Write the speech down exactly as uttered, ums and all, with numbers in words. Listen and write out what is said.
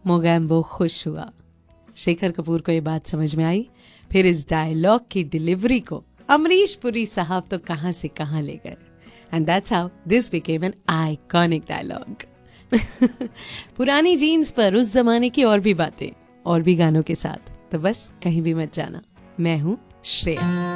मोगैम्बो खुश हुआ। शेखर कपूर को ये बात समझ में आई। फिर इस डायलॉग की डिलीवरी को अमरीश पुरी साहब तो कहां से कहां ले गए। And that's how this became an iconic dialogue. पुरानी जीन्स पर उस जमाने की और भी बातें और भी गानों के साथ, तो बस कहीं भी मत जाना। मैं हूं श्रेया।